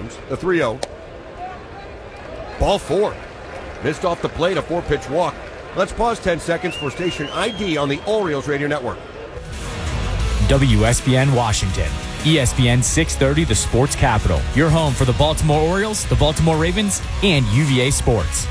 comes. The 3-0. Ball 4. Missed off the plate, a 4-pitch walk. Let's pause 10 seconds for station ID on the Orioles Radio Network. WSBN Washington. ESPN 630, the sports capital. Your home for the Baltimore Orioles, the Baltimore Ravens, and UVA Sports.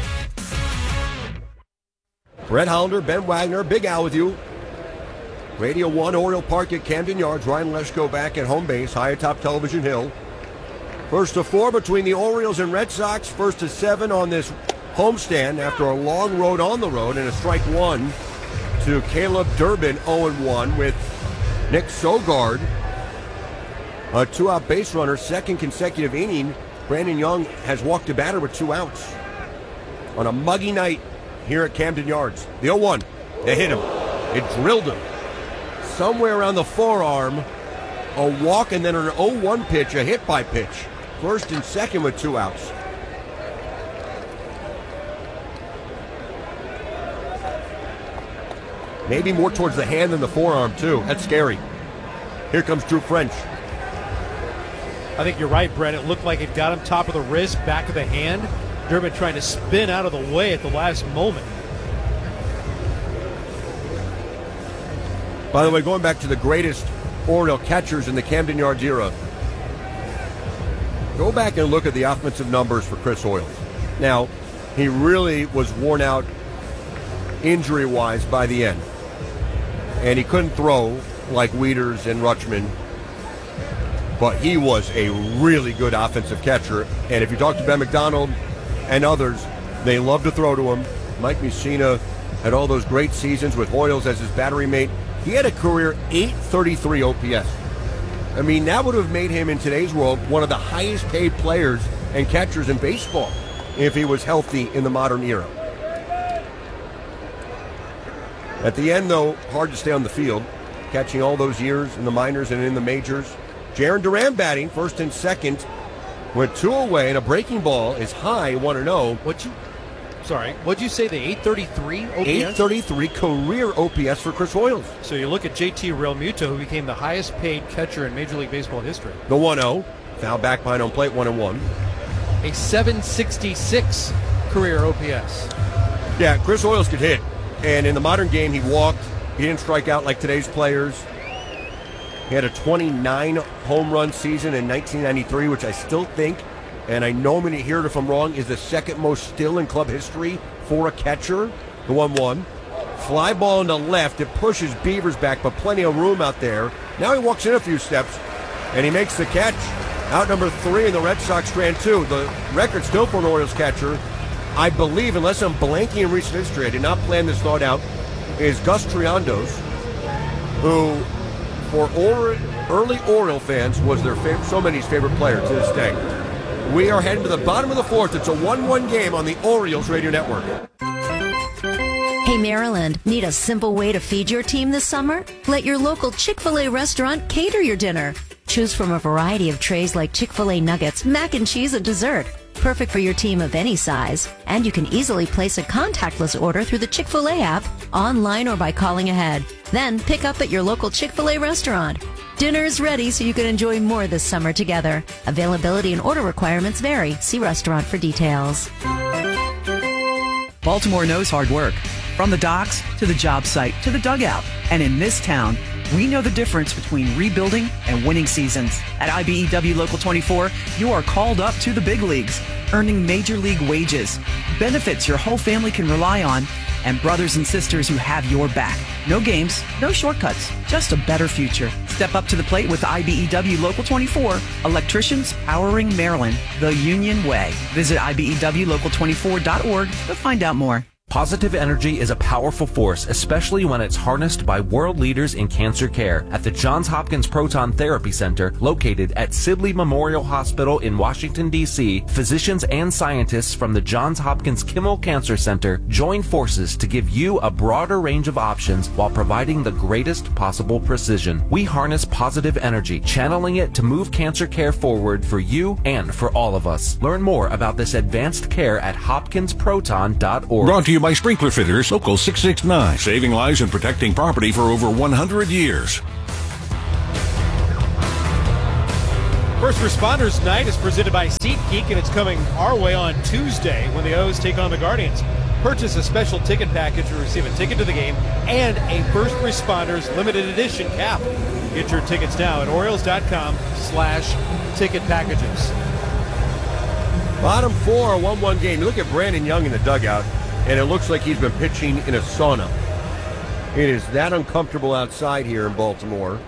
Brett Hollander, Ben Wagner, Big Al with you. Radio 1, Oriole Park at Camden Yards. Ryan Lesko back at home base, high atop Television Hill. First to 4 between the Orioles and Red Sox. First to 7 on this homestand after a long road on the road, and a strike 1 to Caleb Durbin, 0-1 with Nick Sogard. A 2-out base runner, second consecutive inning. Brandon Young has walked the batter with 2 outs on a muggy night here at Camden Yards. The 0-1, they hit him. It drilled him. Somewhere around the forearm, a walk, and then an 0-1 pitch, a hit-by pitch. First and second with 2 outs. Maybe more towards the hand than the forearm, too. That's scary. Here comes Drew French. I think you're right, Brett. It looked like it got him top of the wrist, back of the hand. Durbin trying to spin out of the way at the last moment. By the way, going back to the greatest Oriole catchers in the Camden Yards era, go back and look at the offensive numbers for Chris Hoiles. Now, he really was worn out injury-wise by the end. And he couldn't throw like Wieters and Rutschman. But he was a really good offensive catcher. And if you talk to Ben McDonald and others, they love to throw to him. Mike Mussina had all those great seasons with Hoiles as his battery mate. He had a career .833 OPS. I mean, that would have made him, in today's world, one of the highest paid players and catchers in baseball if he was healthy in the modern era. At the end, though, hard to stay on the field, catching all those years in the minors and in the majors. Jarren Duran batting, first and second, went 2 away, and a breaking ball is high, 1-0. What'd you say, the 833 OPS? 833 career OPS for Chris Hoiles. So you look at JT Realmuto, who became the highest paid catcher in Major League Baseball history. The 1-0, foul back behind home plate, 1-1. A 766 career OPS. Yeah, Chris Hoiles could hit. And in the modern game, he walked. He didn't strike out like today's players. He had a 29 home run season in 1993, which I still think, and I know I'm going to hear it if I'm wrong, is the second most still in club history for a catcher. The 1-1. Fly ball into left. It pushes Beavers back, but plenty of room out there. Now he walks in a few steps, and he makes the catch. Out number 3 in the Red Sox strand 2. The record still for an Orioles catcher, I believe, unless I'm blanking in recent history, I did not plan this thought out, is Gus Triandos, who, for early Oriole fans, was their so many's favorite player to this day. We are heading to the bottom of the 4th. It's a 1-1 game on the Orioles Radio Network. Hey, Maryland, need a simple way to feed your team this summer? Let your local Chick-fil-A restaurant cater your dinner. Choose from a variety of trays like Chick-fil-A nuggets, mac and cheese, and dessert. Perfect for your team of any size. And you can easily place a contactless order through the Chick-fil-A app, online or by calling ahead. Then pick up at your local Chick-fil-A restaurant. Dinner's ready so you can enjoy more this summer together. Availability and order requirements vary. See restaurant for details. Baltimore knows hard work. From the docks to the job site to the dugout. And in this town, we know the difference between rebuilding and winning seasons. At IBEW Local 24, you are called up to the big leagues, earning major league wages, benefits your whole family can rely on, and brothers and sisters who have your back. No games, no shortcuts, just a better future. Step up to the plate with IBEW Local 24, electricians powering Maryland the Union way. Visit IBEWLocal24.org to find out more. Positive energy is a powerful force, especially when it's harnessed by world leaders in cancer care. At the Johns Hopkins Proton Therapy Center, located at Sidley Memorial Hospital in Washington, D.C., physicians and scientists from the Johns Hopkins Kimmel Cancer Center join forces to give you a broader range of options while providing the greatest possible precision. We harness positive energy, channeling it to move cancer care forward for you and for all of us. Learn more about this advanced care at hopkinsproton.org. Brought to you by Sprinkler Fitters, Local 669, saving lives and protecting property for over 100 years. First Responders Night is presented by SeatGeek, and it's coming our way on Tuesday when the O's take on the Guardians. Purchase a special ticket package to receive a ticket to the game and a First Responders limited edition cap. Get your tickets now at Orioles.com/ticket packages. Bottom 4, a 1-1 game. You look at Brandon Young in the dugout, and it looks like he's been pitching in a sauna. It is that uncomfortable outside here in Baltimore.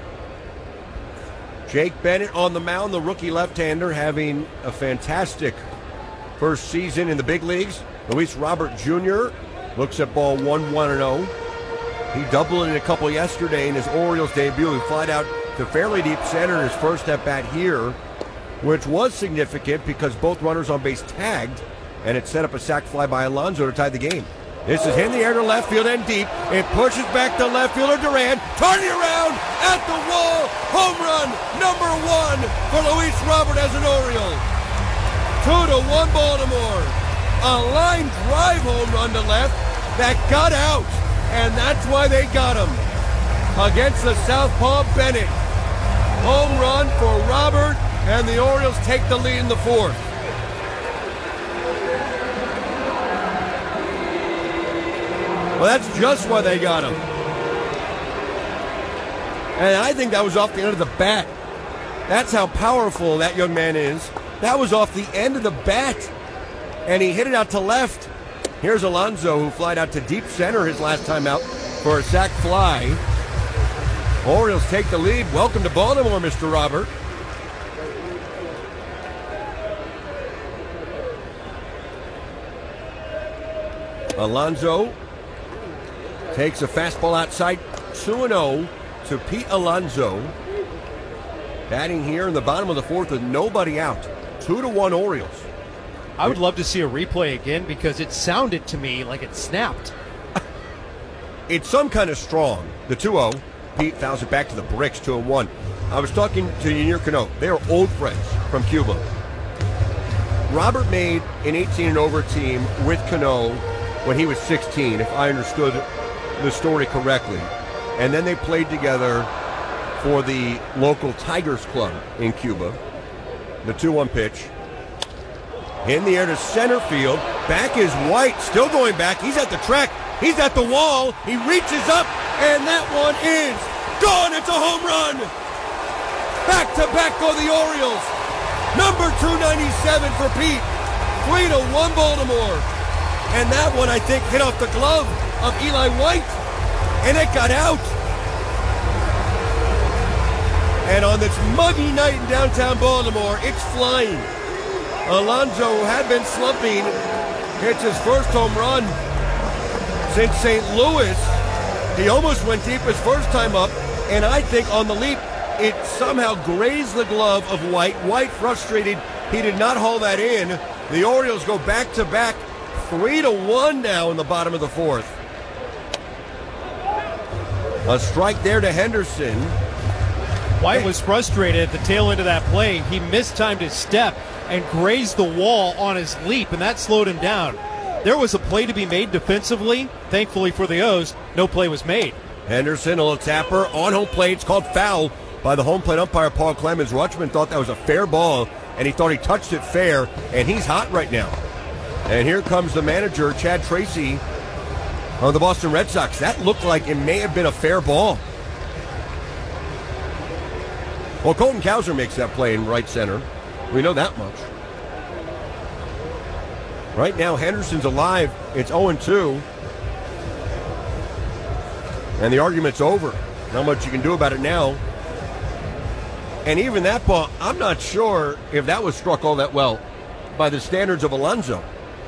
Jake Bennett on the mound, the rookie left-hander, having a fantastic first season in the big leagues. Luis Robert Jr. looks at ball 1-1-0. He doubled in a couple yesterday in his Orioles debut. He flied out to fairly deep center in his first at-bat here, which was significant because both runners on base tagged, and it set up a sac fly by Alonso to tie the game. This is in the air to left field and deep. It pushes back to left fielder Duran. Turning around at the wall. Home run number 1 for Luis Robert as an Oriole. 2-1 Baltimore. A line drive home run to left that got out, and that's why they got him. Against the southpaw Bennett. Home run for Robert, and the Orioles take the lead in the 4th. Well, that's just why they got him. And I think that was off the end of the bat. That's how powerful that young man is. That was off the end of the bat. And he hit it out to left. Here's Alonso, who flied out to deep center his last time out for a sac fly. Orioles take the lead. Welcome to Baltimore, Mr. Robert. Alonso takes a fastball outside, 2-0 to Pete Alonso. Batting here in the bottom of the 4th with nobody out. 2-1 Orioles. I would love to see a replay again because it sounded to me like it snapped. It's some kind of strong. The 2-0. Pete fouls it back to the bricks, 2-1. I was talking to Yunior Cano. They are old friends from Cuba. Robert made an 18-and-over team with Cano when he was 16, if I understood the story correctly. And then they played together for the local Tigers Club in Cuba. The 2-1 pitch. In the air to center field. Back is White. Still going back. He's at the track. He's at the wall. He reaches up, and that one is gone. It's a home run. Back-to-back go the Orioles. Number 297 for Pete. 3-1 Baltimore. And that one, I think, hit off the glove of Eli White, and it got out. And on this muggy night in downtown Baltimore, it's flying. Alonso, who had been slumping, hits his first home run since St. Louis. He almost went deep his first time up, and I think on the leap, it somehow grazed the glove of White. White, frustrated, he did not haul that in. The Orioles go back-to-back. 3-1 now in the bottom of the 4th. A strike there to Henderson. White was frustrated at the tail end of that play. He mistimed his step and grazed the wall on his leap, and that slowed him down. There was a play to be made defensively. Thankfully for the O's, no play was made. Henderson, a little tapper on home plate. It's called foul by the home plate umpire, Paul Clemens. Rutschman thought that was a fair ball, and he thought he touched it fair, and he's hot right now. And here comes the manager, Chad Tracy, of the Boston Red Sox. That looked like it may have been a fair ball. Well, Colton Cowser makes that play in right center. We know that much. Right now, Henderson's alive. It's 0-2. And the argument's over. Not much you can do about it now. And even that ball, I'm not sure if that was struck all that well by the standards of Alonso.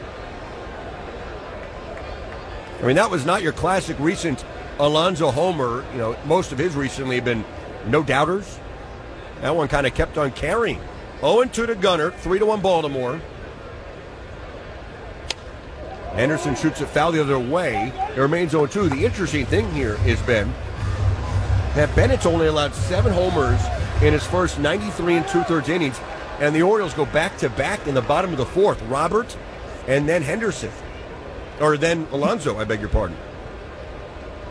I mean, that was not your classic recent Alonso homer. You know, most of his recently have been no doubters. That one kind of kept on carrying. 0-2 to Gunnar, 3-1 Baltimore. Henderson shoots it foul the other way. It remains 0-2. The interesting thing here is, Ben, that Bennett's only allowed 7 homers in his first 93 2/3 innings, and the Orioles go back-to-back in the bottom of the 4th. Robert and then Henderson. Or then Alonso, I beg your pardon.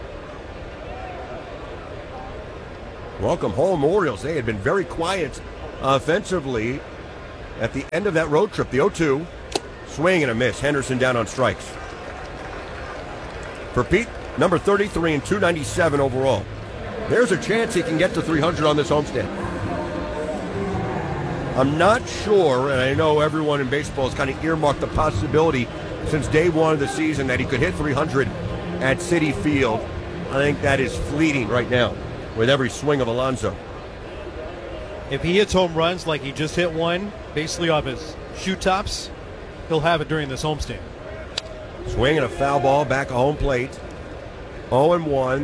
Welcome home, Orioles. They had been very quiet offensively at the end of that road trip. The 0-2, swing and a miss. Henderson down on strikes. For Pete, number 33 and 297 overall. There's a chance he can get to 300 on this homestand. I'm not sure, and I know everyone in baseball has kind of earmarked the possibility since day one of the season that he could hit 300 at Citi Field. I think that is fleeting right now with every swing of Alonso. If he hits home runs like he just hit one, basically off his shoe tops, he'll have it during this homestand. Swing and a foul ball back at home plate. 0-1.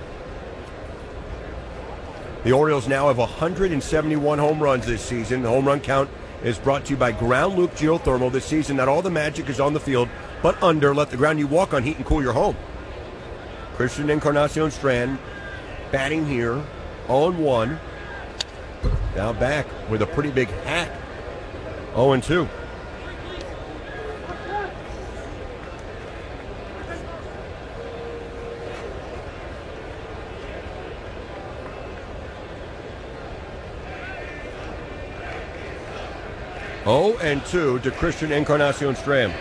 The Orioles now have 171 home runs this season. The home run count is brought to you by Ground Loop Geothermal. This season, not all the magic is on the field, but under. Let the ground you walk on heat and cool your home. Christian Encarnacion Strand batting here. 0-1. Now back with a pretty big hack. 0-2. And 2 to Christian Encarnacion Strand.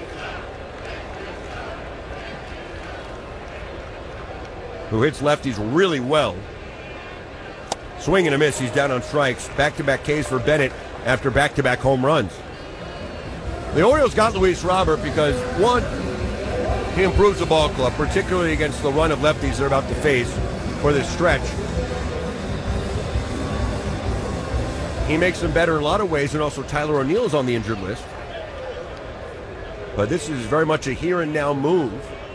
Who hits lefties really well. Swing and a miss. He's down on strikes. Back-to-back Ks for Bennett after back-to-back home runs. The Orioles got Luis Robert because, one, he improves the ball club, particularly against the run of lefties they're about to face for this stretch. He makes them better in a lot of ways, and also Tyler O'Neill's on the injured list. But this is very much a here and now move.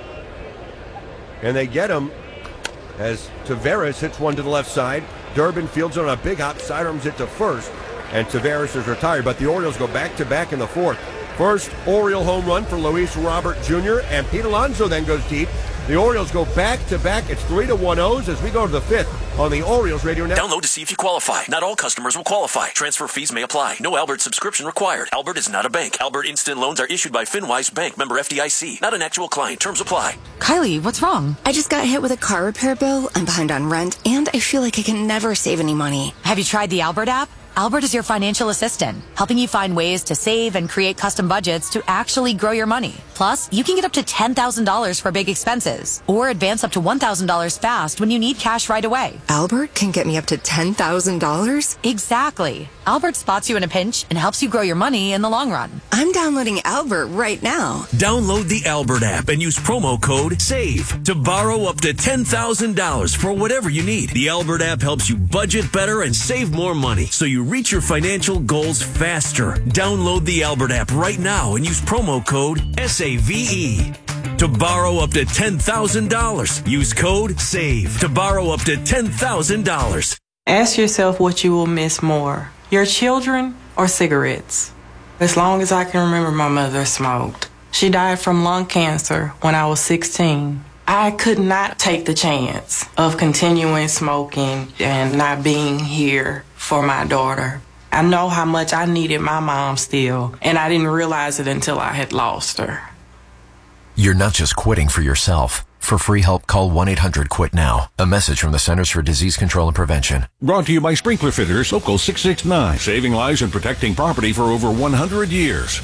And they get him as Taveras hits one to the left side. Durbin fields on a big hop, sidearms it to first, and Taveras is retired. But the Orioles go back-to-back in the fourth. First Oriole home run for Luis Robert Jr., and Pete Alonso then goes deep. The Orioles go back-to-back. It's 3-1 O's as we go to the fifth on the Orioles Radio Network. Download to see if you qualify. Not all customers will qualify. Transfer fees may apply. No Albert subscription required. Albert is not a bank. Albert Instant Loans are issued by FinWise Bank, member FDIC. Not an actual client. Terms apply. Kylie, what's wrong? I just got hit with a car repair bill. I'm behind on rent, and I feel like I can never save any money. Have you tried the Albert app? Albert is your financial assistant, helping you find ways to save and create custom budgets to actually grow your money. Plus, you can get up to $10,000 for big expenses or advance up to $1,000 fast when you need cash right away. Albert can get me up to $10,000? Exactly. Albert spots you in a pinch and helps you grow your money in the long run. I'm downloading Albert right now. Download the Albert app and use promo code SAVE to borrow up to $10,000 for whatever you need. The Albert app helps you budget better and save more money so you reach your financial goals faster. Download the Albert app right now and use promo code SAVE to borrow up to $10,000. Use code SAVE to borrow up to $10,000. Ask yourself what you will miss more, your children or cigarettes. As long as I can remember, my mother smoked. She died from lung cancer when I was 16. I could not take the chance of continuing smoking and not being here for my daughter. I know how much I needed my mom still, and I didn't realize it until I had lost her. You're not just quitting for yourself. For free help, call 1-800-QUIT-NOW. A message from the Centers for Disease Control and Prevention. Brought to you by Sprinkler Fitters, Local 669. Saving lives and protecting property for over 100 years.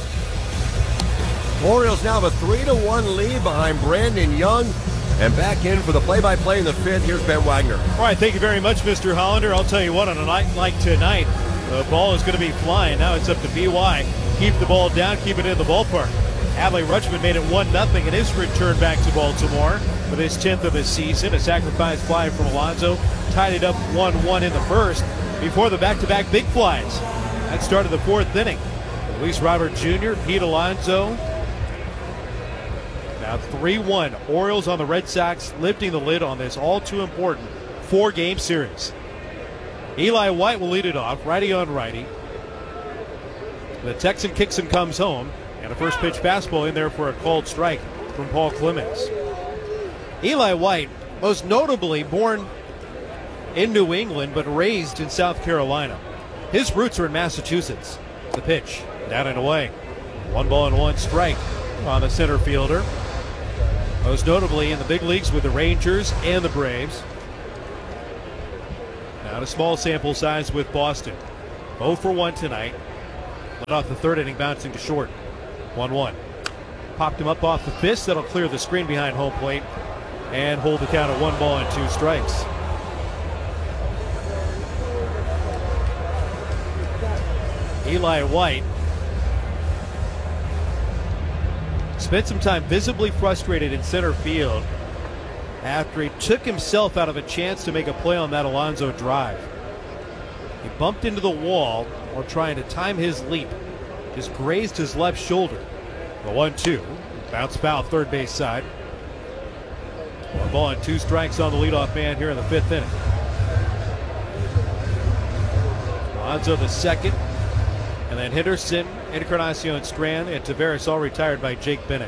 Orioles now have a 3-1 lead behind Brandon Young. And back in for the play-by-play in the fifth, here's Ben Wagner. All right, thank you very much, Mr. Hollander. I'll tell you what, on a night like tonight, the ball is going to be flying. Now it's up to BY. Keep the ball down, keep it in the ballpark. Adley Rutschman made it 1-0 in his return back to Baltimore for his 10th of the season. A sacrifice fly from Alonso tied it up 1-1 in the first before the back-to-back big flies. That started the fourth inning. Luis Robert Jr., Pete Alonso. Now 3-1. Orioles on the Red Sox lifting the lid on this all-too-important four-game series. Eli White will lead it off, righty on righty. The Texan kicks and comes home. And a first pitch fastball in there for a called strike from Paul Clemens. Eli White, most notably born in New England but raised in South Carolina. His roots are in Massachusetts. The pitch, down and away. 1-1 strike on the center fielder. Most notably in the big leagues with the Rangers and the Braves. Now a small sample size with Boston. 0 for 1 tonight. Led off the third inning, bouncing to short. 1-1. Popped him up off the fist. That'll clear the screen behind home plate and hold the count at 1 ball and 2 strikes. Eli White spent some time visibly frustrated in center field after he took himself out of a chance to make a play on that Alonso drive. He bumped into the wall while trying to time his leap. Just grazed his left shoulder. The 1-2. Bounce foul, third base side. 1 ball and 2 strikes on the leadoff man here in the 5th inning. Alonso the second. And then Henderson, Encarnacion Strand, and Taveras all retired by Jake Bennett.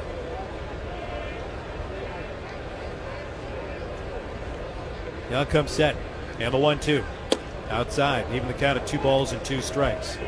Young comes set. And the 1-2. Outside, even the count of 2 balls and 2 strikes.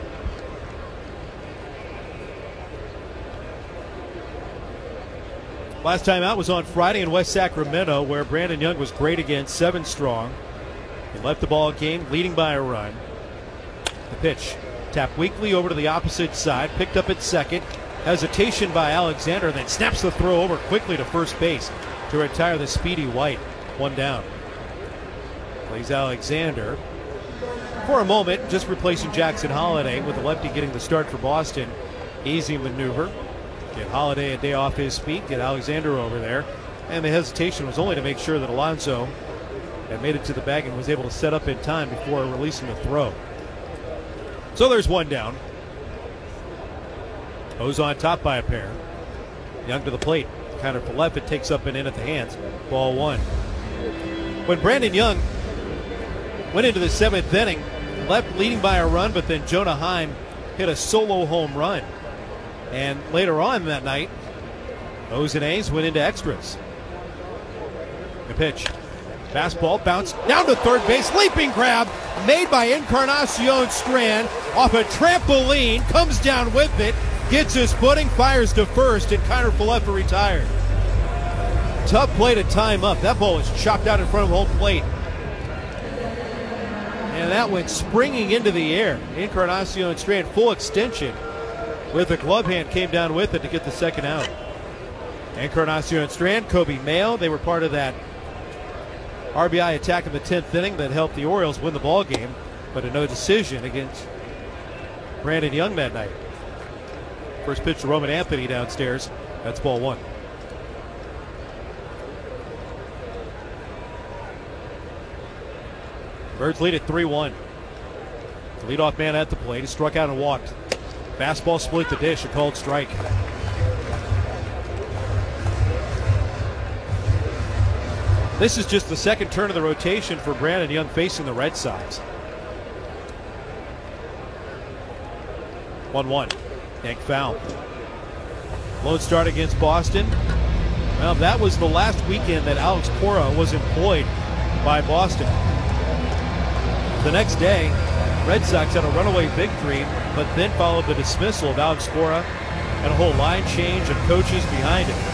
Last time out was on Friday in West Sacramento, where Brandon Young was great again, 7 strong. He left the ball game leading by a run. The pitch tapped weakly over to the opposite side, picked up at second. Hesitation by Alexander, then snaps the throw over quickly to first base to retire the speedy White. 1 down. Plays Alexander. For a moment, just replacing Jackson Holliday, with the lefty getting the start for Boston. Easy maneuver. Get Holliday a day off his feet, get Alexander over there. And the hesitation was only to make sure that Alonso had made it to the bag and was able to set up in time before releasing the throw. So there's 1 down. O's on top by a pair. Young to the plate. Counter for left, it takes up and in at the hands. Ball 1. When Brandon Young went into the 7th inning, left leading by a run, but then Jonah Heim hit a solo home run. And later on that night, O's and A's went into extras. The pitch. Fastball bounced down to third base. Leaping grab made by Encarnacion Strand off a trampoline. Comes down with it. Gets his footing. Fires to first. And Kiner Falefa retired. Tough play to time up. That ball was chopped out in front of home plate. And that went springing into the air. Encarnacion Strand full extension with the glove hand came down with it to get the second out. Encarnacion Strand, Kobe Mayo, they were part of that RBI attack in the 10th inning that helped the Orioles win the ball game, but a no decision against Brandon Young that night. First pitch to Roman Anthony downstairs. That's ball 1. Birds lead at 3-1. The leadoff man at the plate. He struck out and walked. Fastball split the dish, a called strike. This is just the second turn of the rotation for Brandon Young facing the Red Sox. 1-1. Yank foul. Lone start against Boston. Well, that was the last weekend that Alex Cora was employed by Boston. The next day, Red Sox had a runaway victory, but then followed the dismissal of Alex Cora and a whole line change of coaches behind it.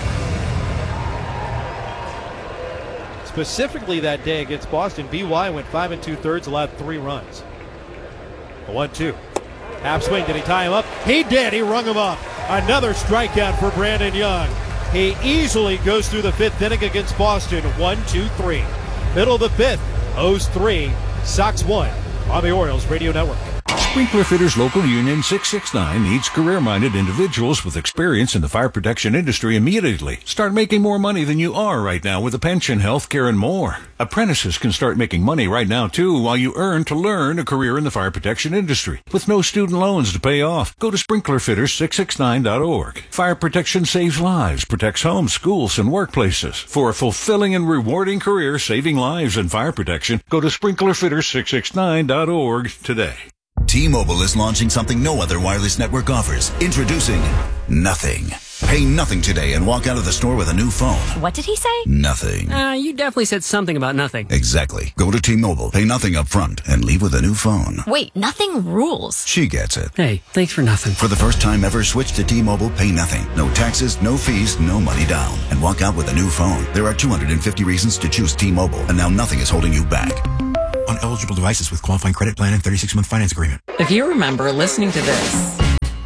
Specifically that day against Boston, BY went 5 2/3, allowed 3 runs. A 1-2. Half swing, did he tie him up? He did, he rung him up. Another strikeout for Brandon Young. He easily goes through the 5th inning against Boston. 1-2-3. Middle of the 5th, O's 3, Sox 1 on the Orioles Radio Network. Sprinkler Fitters Local Union 669 needs career-minded individuals with experience in the fire protection industry immediately. Start making more money than you are right now with a pension, health care, and more. Apprentices can start making money right now, too, while you earn to learn a career in the fire protection industry. With no student loans to pay off, go to sprinklerfitters669.org. Fire protection saves lives, protects homes, schools, and workplaces. For a fulfilling and rewarding career saving lives in fire protection, go to sprinklerfitters669.org today. T-Mobile is launching something no other wireless network offers. Introducing Nothing. Pay nothing today and walk out of the store with a new phone. What did he say? Nothing. You definitely said something about nothing. Exactly. Go to T-Mobile, pay nothing up front, and leave with a new phone. Wait, nothing rules. She gets it. Hey, thanks for nothing. For the first time ever, switch to T-Mobile, pay nothing. No taxes, no fees, no money down. And walk out with a new phone. There are 250 reasons to choose T-Mobile, and now nothing is holding you back. on eligible devices with qualifying credit plan and 36-month finance agreement. If you remember listening to this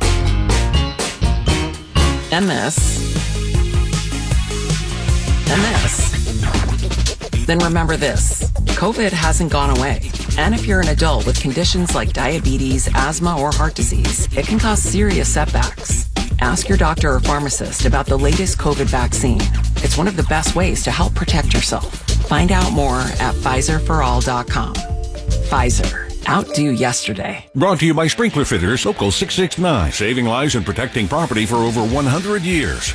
and this and this, then remember this. COVID hasn't gone away. And if you're an adult with conditions like diabetes, asthma, or heart disease, it can cause serious setbacks. Ask your doctor or pharmacist about the latest COVID vaccine. It's one of the best ways to help protect yourself. Find out more at PfizerForAll.com. Pfizer. Outdo yesterday. Brought to you by Sprinkler Fitters, Local 669. Saving lives and protecting property for over 100 years.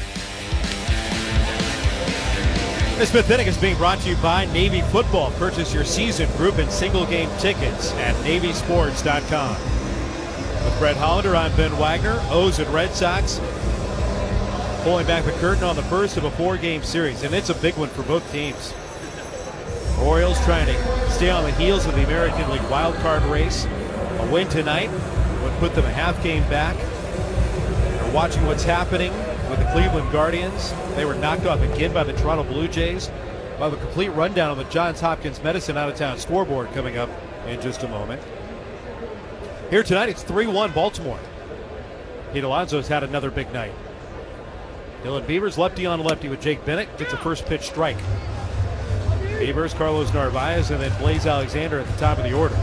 This fifth inning is being brought to you by Navy Football. Purchase your season, group, and single game tickets at NavySports.com. With Brett Hollander, I'm Ben Wagner. O's and Red Sox pulling back the curtain on the first of a 4-game series, and it's a big one for both teams. Orioles trying to stay on the heels of the American League wild card race. A win tonight would put them a half game back. They're watching what's happening with the Cleveland Guardians. They were knocked off again by the Toronto Blue Jays. We'll have a complete rundown on the Johns Hopkins Medicine out-of-town scoreboard coming up in just a moment. Here tonight, it's 3-1 Baltimore. Pete Alonso's had another big night. Dylan Beavers lefty on lefty with Jake Bennett. Gets a first pitch strike. Beavers, Carlos Narvaez, and then Blaze Alexander at the top of the order.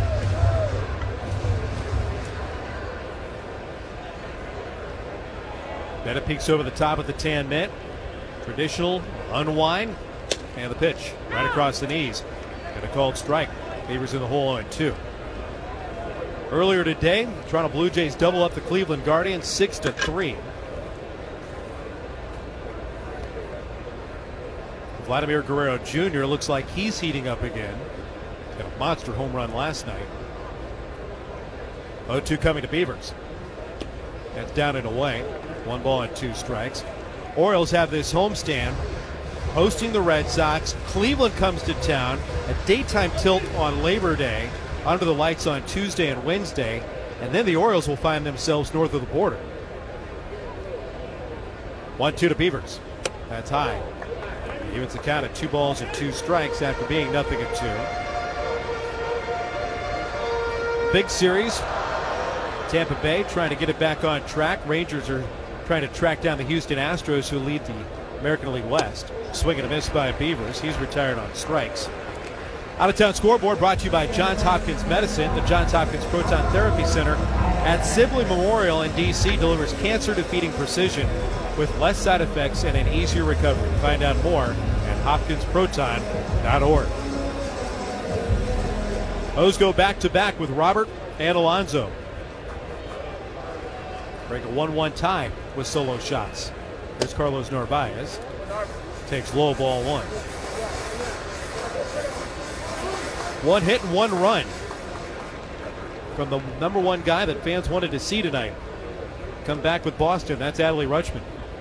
Bennett peeks over the top of the tan mitt. Traditional unwind. And the pitch right across the knees. And a called strike. Beavers in the hole 0-2. Earlier today, the Toronto Blue Jays double up the Cleveland Guardians 6-3. Vladimir Guerrero Jr. looks like he's heating up again. Got a monster home run last night. 0-2 coming to Beavers. That's down and away. 1 ball and 2 strikes. Orioles have this homestand hosting the Red Sox. Cleveland comes to town. A daytime tilt on Labor Day under the lights on Tuesday and Wednesday. And then the Orioles will find themselves north of the border. 1-2 to Beavers. That's high. He evens the count at 2 balls and 2 strikes after being 0-2. Big series. Tampa Bay trying to get it back on track. Rangers are trying to track down the Houston Astros, who lead the American League West. Swing and a miss by Beavers. He's retired on strikes. Out-of-town scoreboard brought to you by Johns Hopkins Medicine. The Johns Hopkins Proton Therapy Center at Sibley Memorial in D.C. delivers cancer-defeating precision with less side effects and an easier recovery. Find out more at hopkinsproton.org. O's go back-to-back with Robert and Alonso. Break a 1-1 tie with solo shots. Here's Carlos Narvaez. Takes low, ball 1. 1 hit and 1 run from the number 1 guy that fans wanted to see tonight. Come back with Boston. That's Adley Rutschman.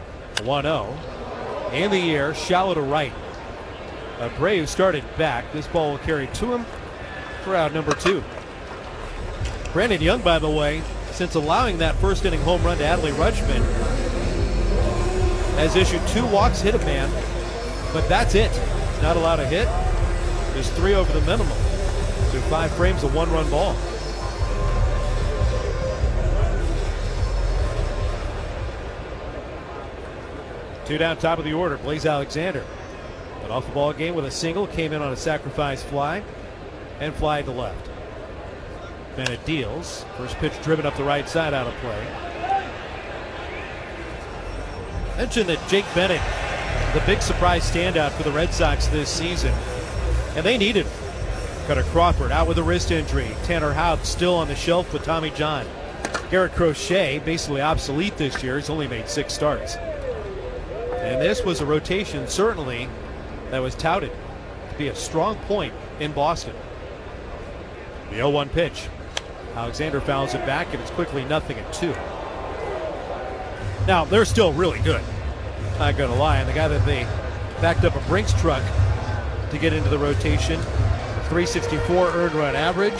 1-0. In the air, shallow to right. Abreu started back. This ball will carry to him for out number 2. Brandon Young, by the way, since allowing that first inning home run to Adley Rutschman, has issued 2 walks, hit a man, but that's it. Not allowed a hit. There's 3 over the minimum. So 5 frames, a 1-run ball. Two down, top of the order, Blaze Alexander. But off the ball game with a single, came in on a sacrifice fly, and fly to left. Bennett deals. First pitch driven up the right side, out of play. Mentioned that Jake Bennett, the big surprise standout for the Red Sox this season, and they needed him. Cutter Crawford out with a wrist injury. Tanner Houck still on the shelf with Tommy John. Garrett Crochet basically obsolete this year. He's only made 6 starts. And this was a rotation, certainly, that was touted to be a strong point in Boston. The 0-1 pitch. Alexander fouls it back, and it's quickly 0-2. Now, they're still really good. Not going to lie. And the guy that they backed up a Brinks truck to get into the rotation, 364 earned run average.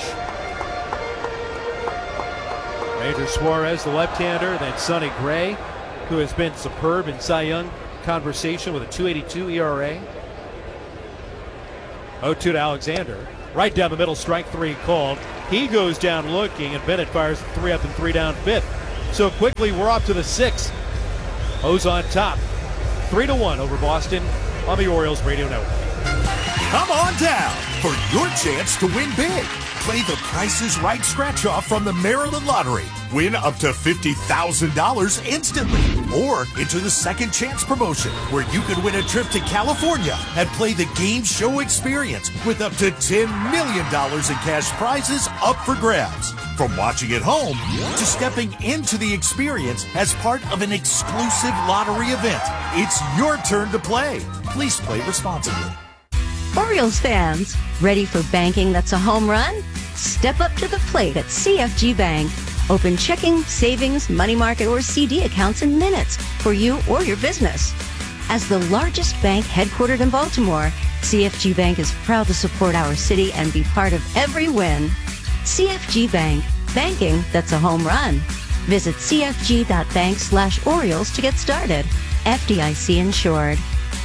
Ranger Suarez, the left-hander, then Sonny Gray, who has been superb in Cy Young conversation with a 2.82 ERA. 0-2 to Alexander. Right down the middle, strike 3 called. He goes down looking, and Bennett fires 3 up and 3 down 5th. So quickly, we're up to the 6th. O's on top. 3-1 over Boston on the Orioles Radio Network. Come on down for your chance to win big. Play the Price is Right scratch-off from the Maryland Lottery. Win up to $50,000 instantly. Or enter the Second Chance promotion, where you could win a trip to California and play the game show experience with up to $10 million in cash prizes up for grabs. From watching at home to stepping into the experience as part of an exclusive lottery event, it's your turn to play. Please play responsibly. Orioles fans, ready for banking that's a home run? Step up to the plate at CFG Bank. Open checking, savings, money market, or CD accounts in minutes for you or your business. As the largest bank headquartered in Baltimore, CFG Bank is proud to support our city and be part of every win. CFG Bank, banking that's a home run. Visit cfg.bank/Orioles to get started. FDIC insured.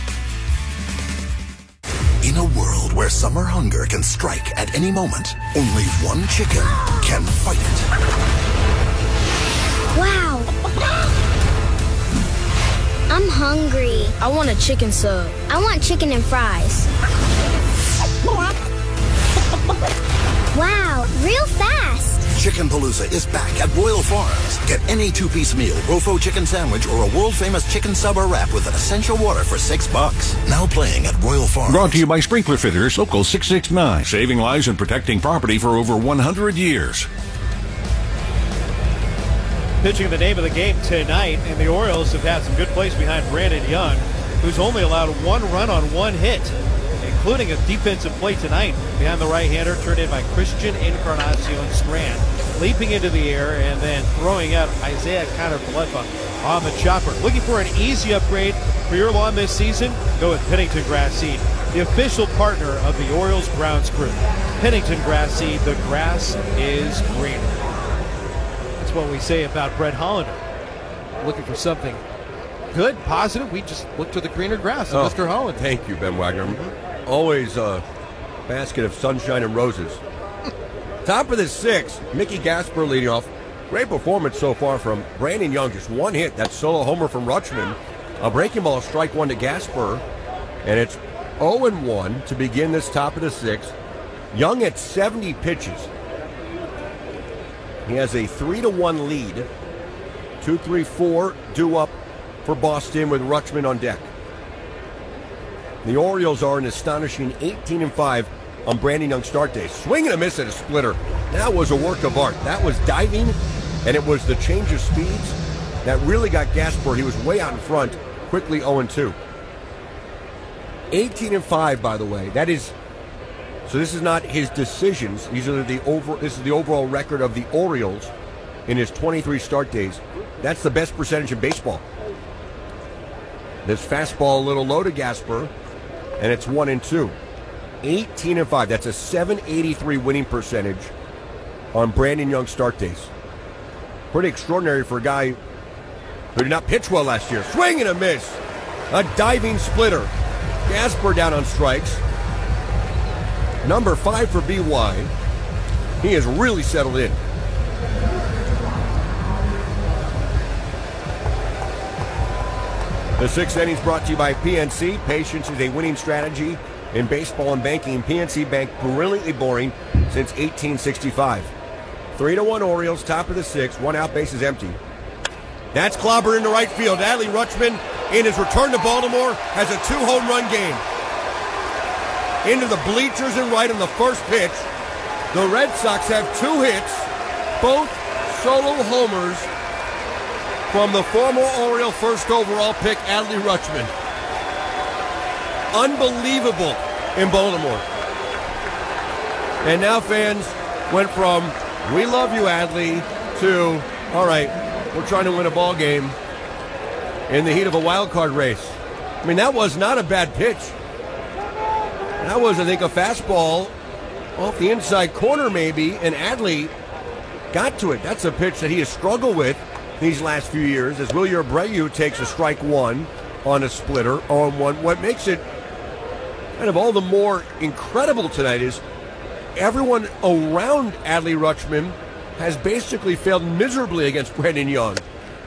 In a world where summer hunger can strike at any moment, only one chicken can fight it. Wow! I'm hungry. I want a chicken sub. I want chicken and fries. Wow, real fast! Chicken Palooza is back at Royal Farms. Get any 2-piece meal, Rofo chicken sandwich, or a world-famous chicken sub or wrap with an essential water for $6. Now playing at Royal Farms. Brought to you by Sprinkler Fitters, Local 669. Saving lives and protecting property for over 100 years. Pitching the name of the game tonight, and the Orioles have had some good plays behind Brandon Young, who's only allowed 1 run on 1 hit, including a defensive play tonight behind the right-hander, turned in by Christian Encarnacion Strand, leaping into the air and then throwing out Isaiah Kiner-Falefa on the chopper. Looking for an easy upgrade for your lawn this season? Go with Pennington Grass Seed, the official partner of the Orioles grounds crew. Pennington Grass Seed, the grass is greener. That's what we say about Brett Hollander. Looking for something good, positive, we just look to the greener grass of Mr. Hollander. Thank you, Ben Wagner. Always a basket of sunshine and roses. Top of the 6th, Mickey Gasper leading off. Great performance so far from Brandon Young. Just 1 hit. That solo homer from Rutschman. A breaking ball, strike 1 to Gasper. And it's 0-1 to begin this top of the 6th. Young at 70 pitches. He has a 3-1 lead. 2-3-4 due up for Boston with Rutschman on deck. The Orioles are an astonishing 18-5 on Brandon Young's start day. Swing and a miss at a splitter. That was a work of art. That was diving, and it was the change of speeds that really got Gasper. He was way out in front, quickly 0-2. 18-5, by the way. That is, so this is not his decisions. This is the overall record of the Orioles in his 23 start days. That's the best percentage in baseball. This fastball a little low to Gasper, and it's 1-2. 18-5. That's a .783 winning percentage on Brandon Young's start days. Pretty extraordinary for a guy who did not pitch well last year. Swing and a miss. A diving splitter. Gasper down on strikes. Number 5 for BY. He has really settled in. The 6th innings brought to you by PNC. Patience is a winning strategy in baseball and banking. PNC Bank, brilliantly boring since 1865. 3-1 Orioles, top of the 6th. 1 out, base is empty. That's clobbered into right field. Adley Rutschman, in his return to Baltimore, has a 2-home run game. Into the bleachers and right on the first pitch. The Red Sox have 2 hits, both solo homers from the former Oriole first overall pick, Adley Rutschman. Unbelievable in Baltimore. And now fans went from, we love you, Adley, to, all right, we're trying to win a ball game in the heat of a wild card race. I mean, that was not a bad pitch. That was, I think, a fastball off the inside corner maybe, and Adley got to it. That's a pitch that he has struggled with these last few years, as Wilyer Abreu takes a strike 1 on a splitter, 0-1. What makes it kind of all the more incredible tonight is everyone around Adley Rutschman has basically failed miserably against Brendan Young.